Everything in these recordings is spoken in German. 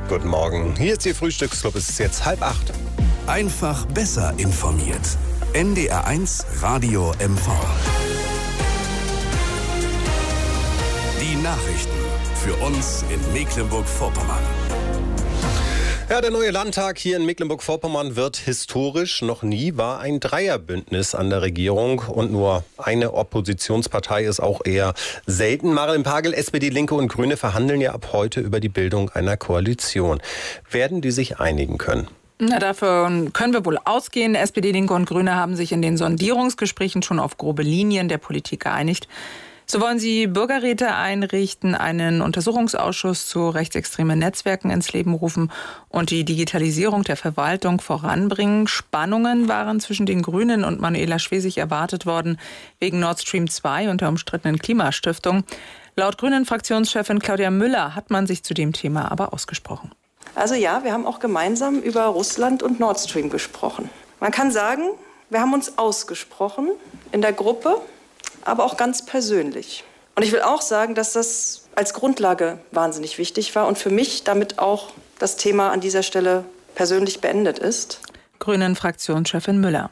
Guten Morgen. Hier ist Ihr Frühstücksclub. Es ist jetzt 7:30. Einfach besser informiert. NDR1 Radio MV. Die Nachrichten für uns in Mecklenburg-Vorpommern. Ja, der neue Landtag hier in Mecklenburg-Vorpommern wird historisch. Noch nie war ein Dreierbündnis an der Regierung und nur eine Oppositionspartei ist auch eher selten. Marilyn Pagel, SPD, Linke und Grüne verhandeln ja ab heute über die Bildung einer Koalition. Werden die sich einigen können? Na, davon können wir wohl ausgehen. SPD, Linke und Grüne haben sich in den Sondierungsgesprächen schon auf grobe Linien der Politik geeinigt. So wollen sie Bürgerräte einrichten, einen Untersuchungsausschuss zu rechtsextremen Netzwerken ins Leben rufen und die Digitalisierung der Verwaltung voranbringen. Spannungen waren zwischen den Grünen und Manuela Schwesig erwartet worden wegen Nord Stream 2 und der umstrittenen Klimastiftung. Laut Grünen-Fraktionschefin Claudia Müller hat man sich zu dem Thema aber ausgesprochen. Also ja, wir haben auch gemeinsam über Russland und Nord Stream gesprochen. Man kann sagen, wir haben uns ausgesprochen in der Gruppe, aber auch ganz persönlich. Und ich will auch sagen, dass das als Grundlage wahnsinnig wichtig war und für mich damit auch das Thema an dieser Stelle persönlich beendet ist. Grünen-Fraktionschefin Müller.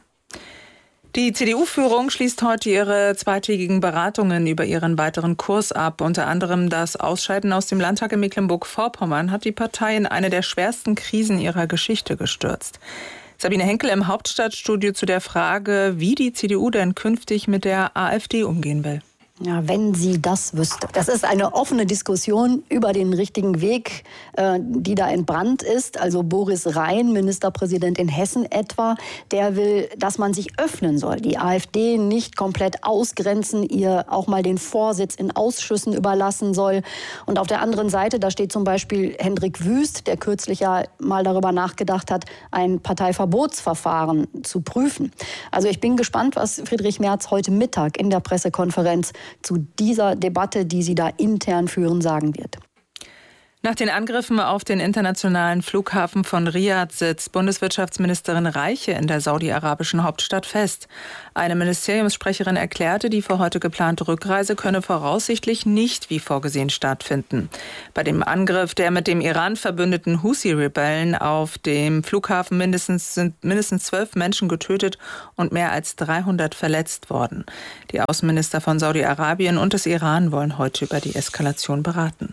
Die CDU-Führung schließt heute ihre zweitägigen Beratungen über ihren weiteren Kurs ab. Unter anderem das Ausscheiden aus dem Landtag in Mecklenburg-Vorpommern hat die Partei in eine der schwersten Krisen ihrer Geschichte gestürzt. Sabine Henkel im Hauptstadtstudio zu der Frage, wie die CDU denn künftig mit der AfD umgehen will. Ja, wenn sie das wüsste. Das ist eine offene Diskussion über den richtigen Weg, die da entbrannt ist. Also Boris Rhein, Ministerpräsident in Hessen etwa, der will, dass man sich öffnen soll. Die AfD nicht komplett ausgrenzen, ihr auch mal den Vorsitz in Ausschüssen überlassen soll. Und auf der anderen Seite, da steht zum Beispiel Hendrik Wüst, der kürzlich ja mal darüber nachgedacht hat, ein Parteiverbotsverfahren zu prüfen. Also ich bin gespannt, was Friedrich Merz heute Mittag in der Pressekonferenz zu dieser Debatte, die sie da intern führen, sagen wird. Nach den Angriffen auf den internationalen Flughafen von Riad sitzt Bundeswirtschaftsministerin Reiche in der saudi-arabischen Hauptstadt fest. Eine Ministeriumssprecherin erklärte, die für heute geplante Rückreise könne voraussichtlich nicht wie vorgesehen stattfinden. Bei dem Angriff der mit dem Iran verbündeten Husi-Rebellen auf dem Flughafen sind mindestens 12 Menschen getötet und mehr als 300 verletzt worden. Die Außenminister von Saudi-Arabien und des Iran wollen heute über die Eskalation beraten.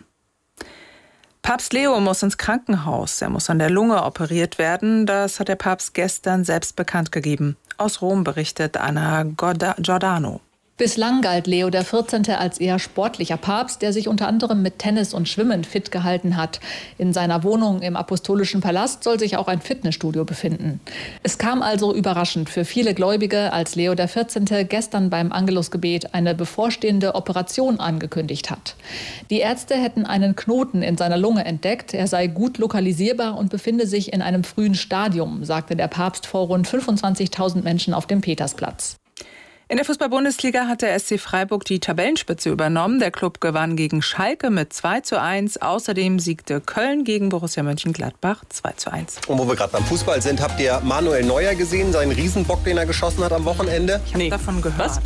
Papst Leo muss ins Krankenhaus. Er muss an der Lunge operiert werden. Das hat der Papst gestern selbst bekannt gegeben. Aus Rom berichtet Anna Giordano. Bislang galt Leo XIV. Als eher sportlicher Papst, der sich unter anderem mit Tennis und Schwimmen fit gehalten hat. In seiner Wohnung im Apostolischen Palast soll sich auch ein Fitnessstudio befinden. Es kam also überraschend für viele Gläubige, als Leo XIV. Gestern beim Angelusgebet eine bevorstehende Operation angekündigt hat. Die Ärzte hätten einen Knoten in seiner Lunge entdeckt. Er sei gut lokalisierbar und befinde sich in einem frühen Stadium, sagte der Papst vor rund 25.000 Menschen auf dem Petersplatz. In der Fußball-Bundesliga hat der SC Freiburg die Tabellenspitze übernommen. Der Klub gewann gegen Schalke mit 2:1. Außerdem siegte Köln gegen Borussia Mönchengladbach 2:1. Und wo wir gerade beim Fußball sind, habt ihr Manuel Neuer gesehen, seinen Riesenbock, den er geschossen hat am Wochenende? Ich habe davon gehört. Was?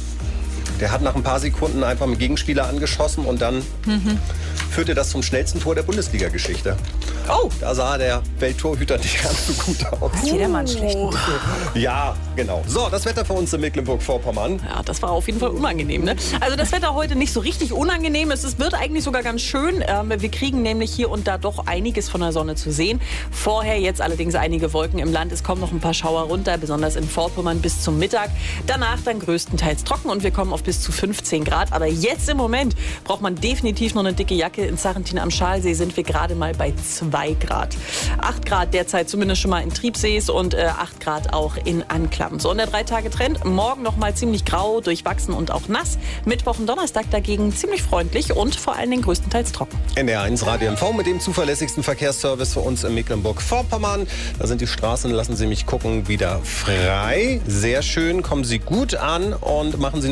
Der hat nach ein paar Sekunden einfach einen Gegenspieler angeschossen und dann führte das zum schnellsten Tor der Bundesliga-Geschichte. Oh! Da sah der Welttorhüter nicht ganz so gut aus. Hat jedermann schlecht. Ja, genau. So, das Wetter für uns in Mecklenburg-Vorpommern. Ja, das war auf jeden Fall unangenehm, ne? Also das Wetter heute nicht so richtig unangenehm. Es wird eigentlich sogar ganz schön. Wir kriegen nämlich hier und da doch einiges von der Sonne zu sehen. Vorher jetzt allerdings einige Wolken im Land. Es kommen noch ein paar Schauer runter, besonders in Vorpommern bis zum Mittag. Danach dann größtenteils trocken und wir kommen auf bis zu 15 Grad. Aber jetzt im Moment braucht man definitiv noch eine dicke Jacke. In Sarrentin am Schalsee sind wir gerade mal bei 2 Grad. 8 Grad derzeit zumindest schon mal in Triebsees und 8 Grad auch in Anklam. So, und der 3-Tage-Trend. Morgen noch mal ziemlich grau, durchwachsen und auch nass. Mittwoch und Donnerstag dagegen ziemlich freundlich und vor allen Dingen größtenteils trocken. NDR1 Radio MV mit dem zuverlässigsten Verkehrsservice für uns in Mecklenburg-Vorpommern. Da sind die Straßen, lassen Sie mich gucken, wieder frei. Sehr schön, kommen Sie gut an und machen Sie nicht zu schnell an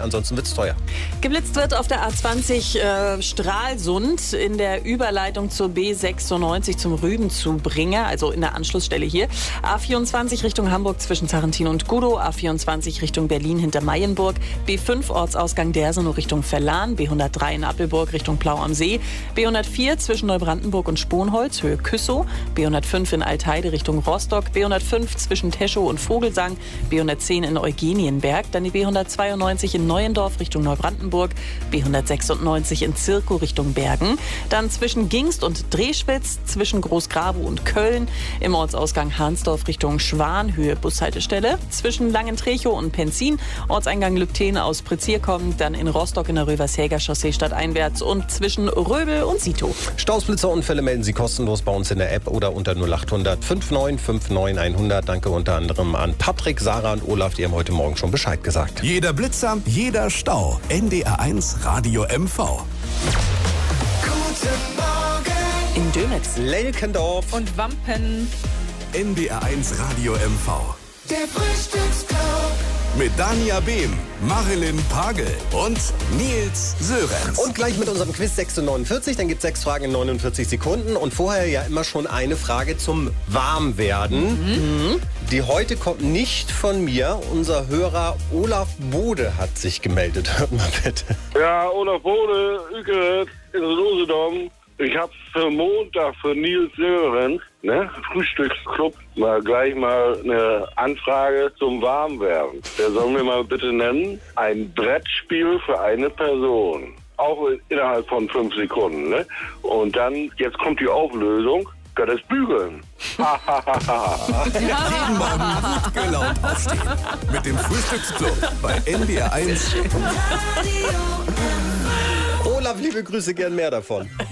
ansonsten wird es teuer. Geblitzt wird auf der A20 Stralsund in der Überleitung zur B96 zum Rübenzubringer, also in der Anschlussstelle hier. A24 Richtung Hamburg zwischen Tarentin und Gudow, A24 Richtung Berlin hinter Mayenburg, B5 Ortsausgang Dersenow Richtung Verlan, B103 in Appelburg Richtung Plau am See, B104 zwischen Neubrandenburg und Sponholz, Höhe Küssow, B105 in Altheide Richtung Rostock, B105 zwischen Teschow und Vogelsang, B110 in Eugenienberg, dann die B192 in Neuendorf Richtung Neubrandenburg, B196 in Zirkow Richtung Bergen, dann zwischen Gingst und Drehschwitz, zwischen Großgrabow und Köln, im Ortsausgang Hahnsdorf Richtung Schwan, Höhe Bushaltestelle, zwischen Langentrchow und Penzin, Ortseingang Lübten aus Prezier kommend, dann in Rostock in der Rövershäger Chaussee stadteinwärts und zwischen Röbel und Sito. Staus, Blitzer, Unfälle melden Sie kostenlos bei uns in der App oder unter 0800 5959 100. Danke unter anderem an Patrick, Sarah und Olaf, die haben heute Morgen schon Bescheid gesagt. Jeder Blitzer, jeder Stau. NDR1 Radio MV. Guten Morgen In Dömitz. Lelkendorf Und Wampen. NDR1 Radio MV. Der Frühstücksclub. Mit Dania Behm, Marilyn Pagel und Nils Sörenz. Und gleich mit unserem Quiz 6:49, dann gibt es 6 Fragen in 49 Sekunden und vorher ja immer schon eine Frage zum Warmwerden. Die heute kommt nicht von mir. Unser Hörer Olaf Bode hat sich gemeldet. Hört mal bitte. Ja, Olaf Bode, Ückeret, in Usedom. Ich habe für Montag für Nils Sörenz, Frühstücksclub, gleich mal eine Anfrage zum Warmwerden. Der soll mir mal bitte nennen, ein Brettspiel für eine Person. Auch innerhalb von 5 Sekunden, ne? Und dann, jetzt kommt die Auflösung, das Bügeln. Jeden Morgen gut gelaunt aufstehen. Mit dem Frühstücksclub bei NDR1. Olaf, liebe Grüße, gern mehr davon.